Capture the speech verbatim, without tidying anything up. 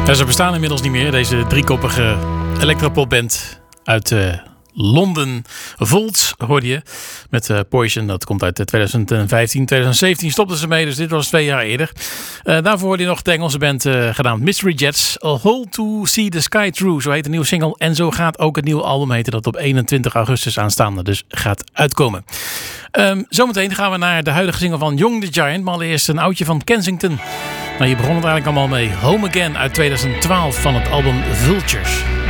Ja, ze bestaan inmiddels niet meer, deze driekoppige electropopband uit uh, Londen. Volts hoorde je met uh, Poison. Dat komt uit twintig vijftien, twintig zeventien stopten ze mee, dus dit was twee jaar eerder. Uh, daarvoor hoorde je nog de Engelse band uh, gedaan Mystery Jets. A Hole to See the Sky Through, zo heet de nieuwe single. En zo gaat ook het nieuwe album heten, dat op eenentwintig augustus aanstaande dus gaat uitkomen. Um, zometeen gaan we naar de huidige single van Young the Giant, maar allereerst een oudje van Kensington. Nou, hier begon het eigenlijk allemaal mee. Home Again uit twintig twaalf van het album Vultures.